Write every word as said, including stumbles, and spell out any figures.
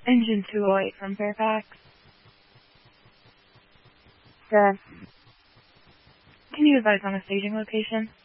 Engine two oh eight from Fairfax. Good. Can you advise on a staging location?